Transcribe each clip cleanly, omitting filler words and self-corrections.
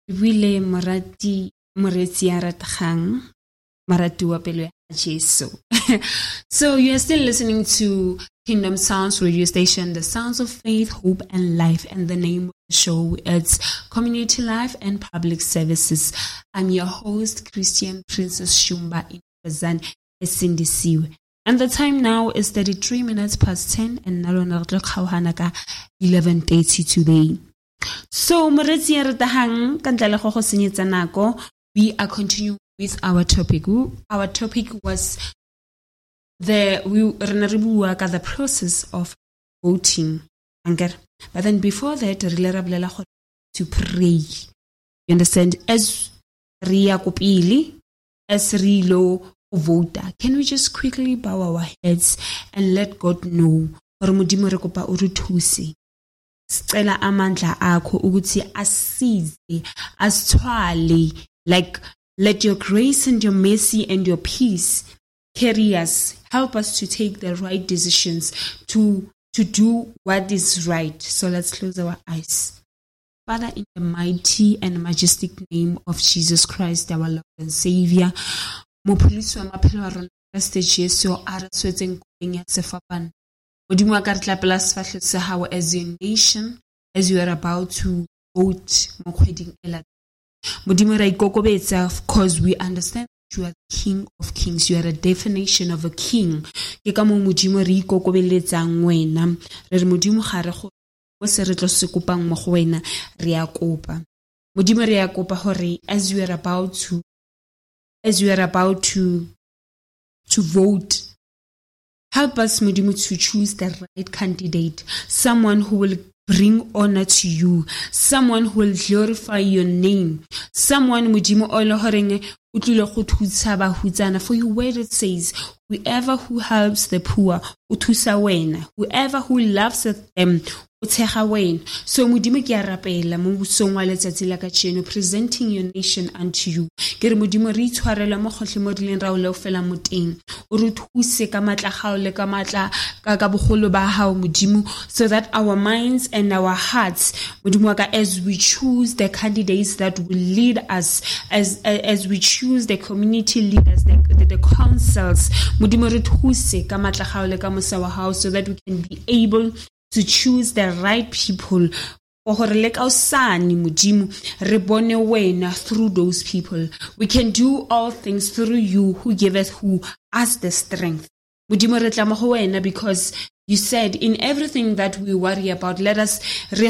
Wile moretsi ya ratgang marati wa pelo ya Jesu. So you are still listening to Kingdom Sounds radio station, the sounds of faith, hope and life, and the name of the show it's Community Life and Public Services. I'm your host, Christian Princess Shumba in Bazan Esindisiwe. And the time now is 33 minutes past 10 and nalona re khauhanaka 11:30 today. So moretsi ya ratgang ka ntla le go senyetsa nako, we are continuing with our topic. Our topic was the process of voting. But then before that, to pray. You understand? As Ria Kopili, as Rilo voter, can we just quickly bow our heads and let God know? Stella amandla akho ukuthi asize asithwale, like let your grace and your mercy and your peace carry us, help us to take the right decisions, to do what is right. So let's close our eyes. Father, in the mighty and majestic name of Jesus Christ, our Lord and Savior, mopholosi wa maphelo a rona Kriste Jesu a re tswetseng kopeng ya sefapano. Modimo wa ka re tlapela sefatlhe sa hao as your nation, as you are about to vote mo kgweding e latang. Modimo ra ikokobetsa, because we understand that you are the King of Kings. You are a definition of a king. Ke ka mo Modimo re ikokobeletsang wena. Re re Modimo ga re go se re tlo se kopang mo go wena re a kopa. Modimo re a kopa hore as you are about to vote, help us, Modimo, to choose the right candidate, someone who will bring honor to you, someone who will glorify your name, someone, Modimo, for your word it says, whoever who helps the poor, whoever who loves them, so Modimo ke a rapela mo busong wa letsatsi la ka tsheno, presenting your nation unto you. Ke re Modimo re itshwarela mo gotle mo rileng ra o le fela mo teng, o re thuse ka matla gao le ka matla ka bogolo ba hao Modimo, so that our minds and our hearts, Modimo ka, as we choose the candidates that will lead us, as we choose the community leaders, the councils, Modimo re thuse ka matla gao le ka mosa wa hao, so that we can be able to choose the right people. Through those people. We can do all things through you who giveth us the strength. Because you said in everything that we worry about, let us we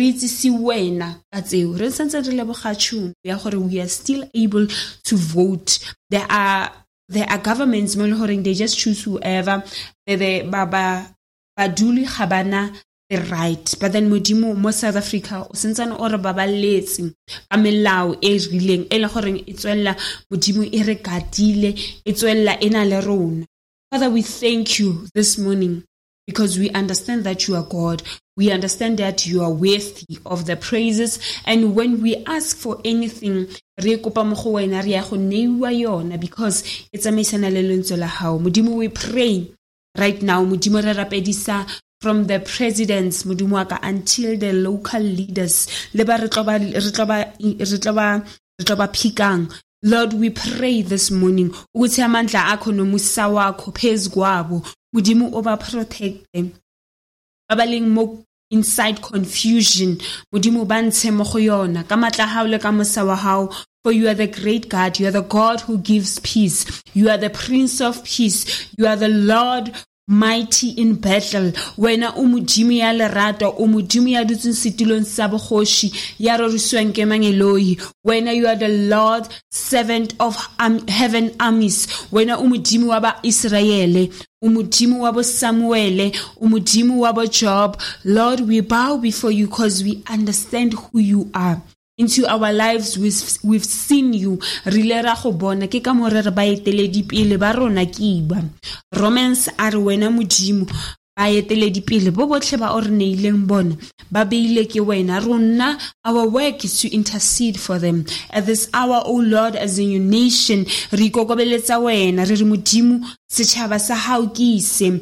are still able to vote. There are governments, they just choose whoever. Baduli Habana the right, but then Modimo mo South Africa o sentsane o re babaletse ka melao e rileng e le gore e tswella Modimo e re gatile e tswella ena le rona. Father, we thank you this morning because we understand that you are God. We understand that you are worthy of the praises, and when we ask for anything, re kopa mo go wena re ya go neiwa yona, because it's a tsamaisana le lentswe la hao. Modimo, we pray right now, Modimo re rapedisa from the presidents, Modimo waka, until the local leaders. Lord, we pray this morning, ukuthi amandla akho nomusa wakho phezu kwabo, Modimo overprotect them. Babaling mo inside confusion, Modimo bantshe mo go yona, ka matla hao le ka mosa wa hao. For you are the great God. You are the God who gives peace. You are the Prince of Peace. You are the Lord mighty in battle. Wena umudimi ya lerato, umudimi ya dutsen sitilon sa bogoshi, ya roriswang ke mangeloi. Wena you are the Lord, servant of heaven armies. Wena umudimi wa ba Israele, umudimi wa bo Samuele, umudimi wa bo Job. Lord, we bow before you because we understand who you are. Into our lives, we've seen you. Rilera go bona ke ka more re ba eteledipele ba rona kiba. Romans are wena Modimo ba eteledipele bo botlhe ba o re neileng bona ba beile ke wena. Rona, our work is to intercede for them at this hour, O Lord, as in your nation. Re ikokobeletsa wena re re Modimo setšhaba sa hao ke ise